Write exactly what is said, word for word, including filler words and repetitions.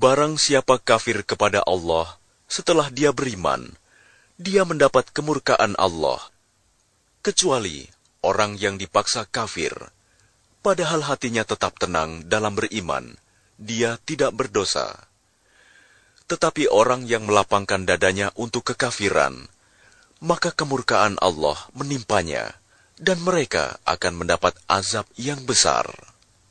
Barang siapa kafir kepada Allah setelah dia beriman, dia mendapat kemurkaan Allah. Kecuali orang yang dipaksa kafir, padahal hatinya tetap tenang dalam beriman, dia tidak berdosa. Tetapi orang yang melapangkan dadanya untuk kekafiran, maka kemurkaan Allah menimpanya, dan mereka akan mendapat azab yang besar.